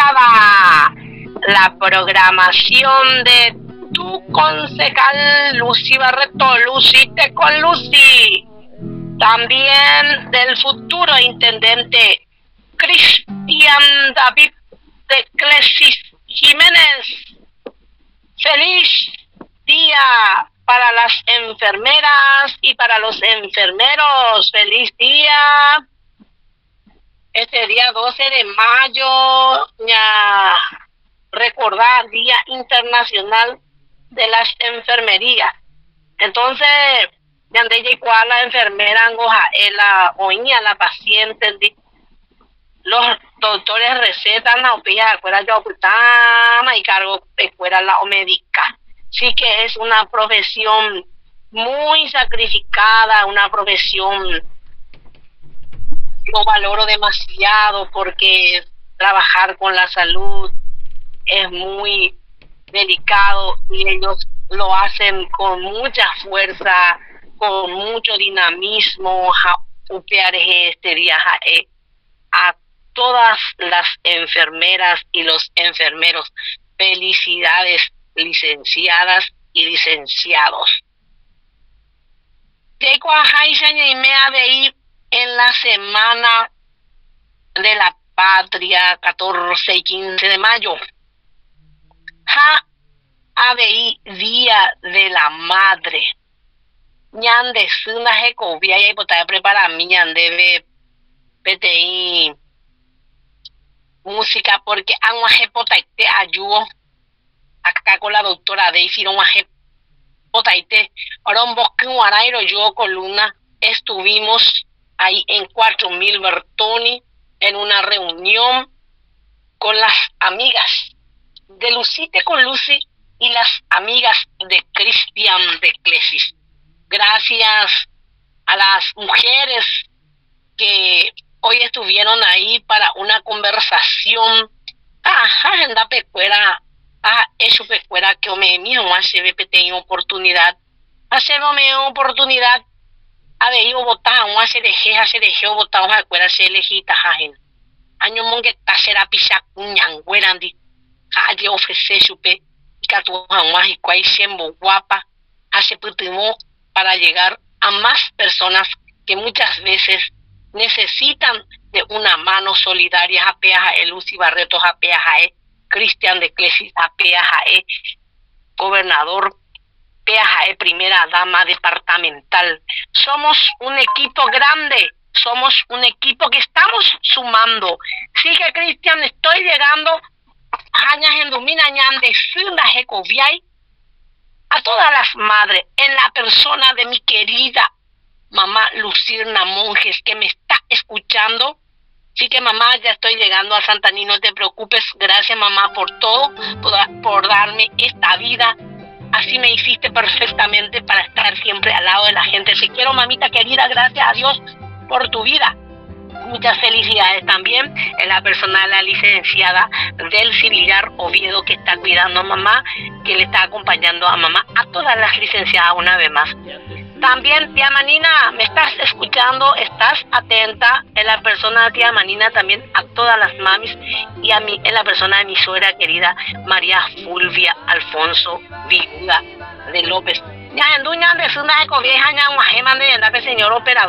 escuchaba la programación de tu concejal Lucy Barreto, Lucite con Lucy. También del futuro intendente Cristian David de Clesis Jiménez. Feliz día para las enfermeras y para los enfermeros. Feliz día. Este día 12 de mayo, ya recordar Día Internacional de las Enfermerías. Entonces, ya de cual la enfermera la oña la paciente, los doctores recetan la opía fuera yo y cargo fuera la médica. Sí que es una profesión muy sacrificada, una profesión lo valoro demasiado porque trabajar con la salud es muy delicado y ellos lo hacen con mucha fuerza, con mucho dinamismo. Este día a todas las enfermeras y los enfermeros, felicidades, licenciadas y licenciados. En la semana de la patria, 14 y 15 de mayo, Día de la Madre. Ñande suna jecovia y potaya prepara mi ñande PTI música porque anguaje potaite ayudo acá con la doctora Daisy anguaje potaite ahora un bosque guarairo yo columna estuvimos ahí en 4000 Bertoni en una reunión con las amigas de Lucite con Lucy y las amigas de Cristian de Clesis. Gracias a las mujeres que hoy estuvieron ahí para una conversación. Agenda pecuera, hecho pecuera que me mío hace tengo oportunidad. Hacerme oportunidad a ver yo votar un hacer de votar un acuerda se elegita jajen. Año monge tasera pisa cuñanguerandi. Yo ofrecer supe y que tu jamás y cual siendo guapa hace putimo para llegar a más personas que muchas veces necesitan de una mano solidaria. Japea Lucy Barreto, japea Cristian de Clesis, japea gobernador, japea primera dama departamental. Somos un equipo grande, somos un equipo que estamos sumando. Sí que Cristian, estoy llegando a todas las madres, en la persona de mi querida mamá Lucirna Monjes, que me está escuchando. Sí que mamá, ya estoy llegando a Santaní, no te preocupes. Gracias mamá por todo, por darme esta vida. Así me hiciste perfectamente para estar siempre al lado de la gente. Te quiero mamita querida, gracias a Dios por tu vida. Muchas felicidades también en la persona de la licenciada Delcy Villar Oviedo, que está cuidando a mamá, que le está acompañando a mamá, a todas las licenciadas una vez más. También, tía Manina, me estás escuchando, estás atenta en la persona de tía Manina, también a todas las mamis y a mí en la persona de mi suegra querida María Fulvia Alfonso Viuda de López. Ya en duña de una de cobieja, ya señor operador.